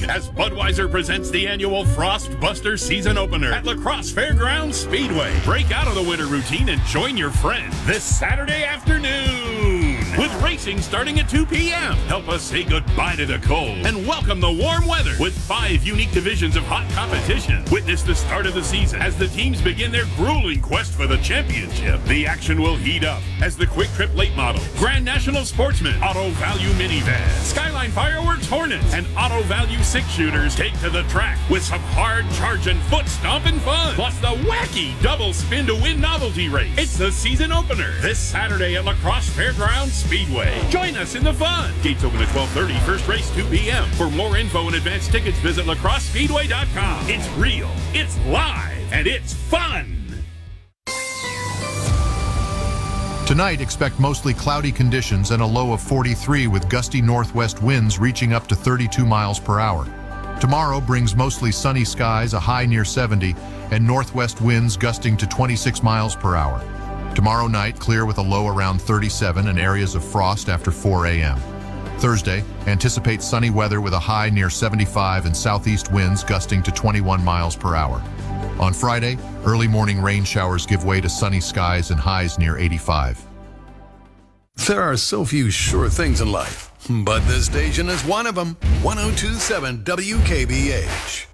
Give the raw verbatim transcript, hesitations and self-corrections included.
as Budweiser presents the annual Frost Buster season opener at La Crosse Fairgrounds Speedway. Break out of the winter routine and join your friends this Saturday afternoon with racing starting at two p.m. Help us say goodbye to the cold and welcome the warm weather with five unique divisions of hot competition. Witness the start of the season as the teams begin their grueling quest for the championship. The action will heat up as the Quick Trip Late Model, Grand National Sportsman, Auto Value Minivan, Skyline Fireworks Hornets, and Auto Value Six Shooters take to the track with some hard charging, foot stomping fun, plus the wacky double spin to win novelty race. It's the season opener this Saturday at La Crosse Fairgrounds Speedway. Join us in the fun. Gates open at twelve thirty, first race two p.m. For more info and advanced tickets, visit la crosse speedway dot com. It's real, it's live, and it's fun. Tonight, expect mostly cloudy conditions and a low of forty-three with gusty northwest winds reaching up to thirty-two miles per hour. Tomorrow brings mostly sunny skies, a high near seventy, and northwest winds gusting to twenty-six miles per hour. Tomorrow night, clear with a low around thirty-seven and areas of frost after four a.m. Thursday, anticipate sunny weather with a high near seventy-five and southeast winds gusting to twenty-one miles per hour. On Friday, early morning rain showers give way to sunny skies and highs near eighty-five. There are so few sure things in life, but this station is one of them. one oh two point seven W K B H.